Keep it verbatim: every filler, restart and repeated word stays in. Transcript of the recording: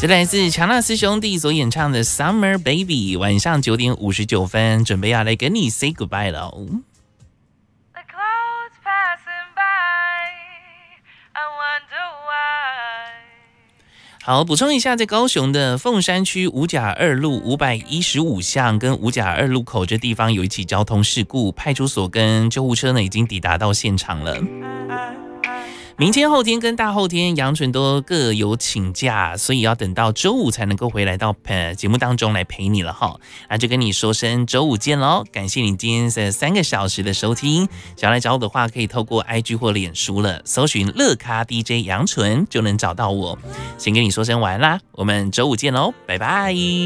这来自强纳斯兄弟所演唱的 Summer Baby， 晚上九点五十九分，准备要来跟你 say goodbye 了。好，补充一下，在高雄的凤山区五甲二路五百一十五巷跟五甲二路口这地方有一起交通事故，派出所跟救护车呢已经抵达到现场了。明天、后天跟大后天，杨纯都各有请假，所以要等到周五才能够回来到呃节目当中来陪你了哈。那就跟你说声周五见喽！感谢你今天的三个小时的收听。想要来找我的话，可以透过 I G 或脸书了，搜寻乐咖 D J 杨纯就能找到我。先跟你说声晚安啦，我们周五见喽，拜拜。